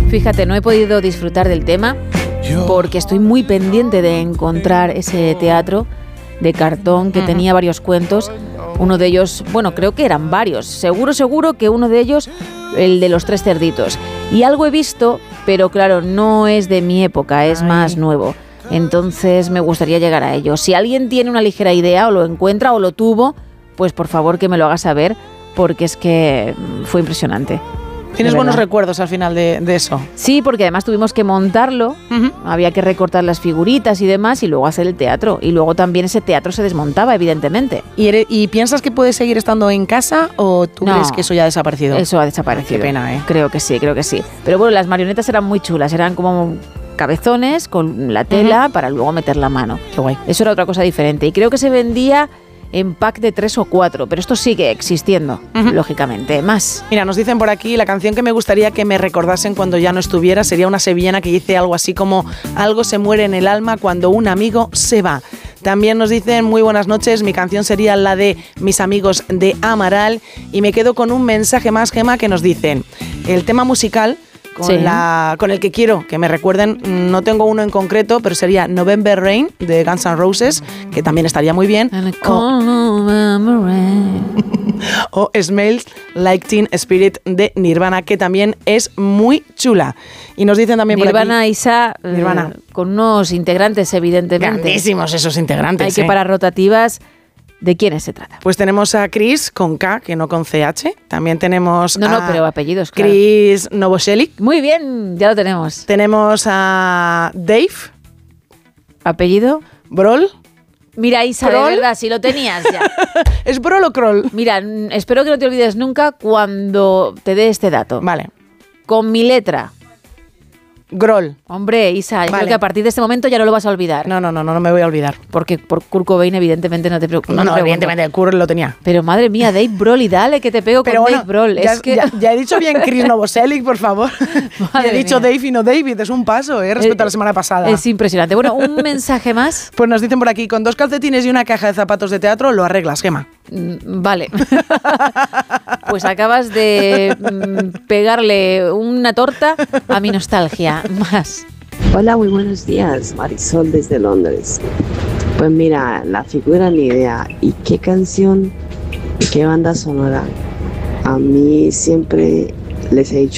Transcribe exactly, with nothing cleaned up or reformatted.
Fíjate, no he podido disfrutar del tema porque estoy muy pendiente de encontrar ese teatro de cartón que uh-huh. tenía varios cuentos. Uno de ellos, bueno, creo que eran varios. Seguro, seguro que uno de ellos, el de los tres cerditos. Y algo he visto, pero claro, no es de mi época, es Ay. más nuevo. Entonces me gustaría llegar a ello. Si alguien tiene una ligera idea o lo encuentra o lo tuvo, pues por favor que me lo haga saber, porque es que fue impresionante. ¿Tienes buenos recuerdos al final de, de eso? Sí, porque además tuvimos que montarlo, uh-huh. había que recortar las figuritas y demás y luego hacer el teatro. Y luego también ese teatro se desmontaba, evidentemente. ¿Y, eres, y piensas que puedes seguir estando en casa o tú no, crees que eso ya ha desaparecido? Eso ha desaparecido. Qué pena, ¿eh? Creo que sí, creo que sí. Pero bueno, las marionetas eran muy chulas, eran como cabezones con la tela uh-huh. para luego meter la mano. Qué guay. Eso era otra cosa diferente. Y creo que se vendía en pack de tres o cuatro, pero esto sigue existiendo, uh-huh. lógicamente, más. Mira, nos dicen por aquí, la canción que me gustaría que me recordasen cuando ya no estuviera sería una sevillana que dice algo así como algo se muere en el alma cuando un amigo se va. También nos dicen, muy buenas noches, mi canción sería la de Mis amigos de Amaral, y me quedo con un mensaje más, Gema, que nos dicen, el tema musical Con, sí. la, con el que quiero que me recuerden, no tengo uno en concreto, pero sería November Rain de Guns N' Roses, que también estaría muy bien, o, o Smells Like Teen Spirit de Nirvana, que también es muy chula. Y nos dicen también Nirvana, por aquí Isa, Nirvana, eh, con unos integrantes evidentemente. Grandísimos esos integrantes. Hay que eh. para rotativas. ¿De quiénes se trata? Pues tenemos a Chris con K, que no con C H. También tenemos no, a... No, pero apellidos, claro. Chris Novoselic. Muy bien, ya lo tenemos. Tenemos a Dave. ¿Apellido? Brol. Mira, Isa, ¿Kroll? De verdad, si lo tenías ya. ¿Es Brol o Kroll? Mira, espero que no te olvides nunca cuando te dé este dato. Vale. Con mi letra. Grohl. Hombre, Isa, vale. Creo que a partir de este momento ya no lo vas a olvidar. No, no, no, no, no me voy a olvidar. Porque por Kurt Cobain evidentemente no te preocupes. No, no, no evidentemente Kurt lo tenía. Pero madre mía, Dave Grohl, y dale que te pego Pero con bueno, Dave Grohl. Ya, es que... ya, ya he dicho bien Chris Novoselic, por favor. He dicho mía. Dave y no David, es un paso, ¿eh? Respecto es, a la semana pasada. Es impresionante. Bueno, un mensaje más. Pues nos dicen por aquí, con dos calcetines y una caja de zapatos de teatro lo arreglas, Gema. Mm, vale. Pues acabas de mm, pegarle una torta a mi nostalgia. Más. Hola, muy buenos días, Marisol desde Londres. Pues mira, la figura ni idea. ¿Y qué canción y qué banda sonora? A mí siempre les he dicho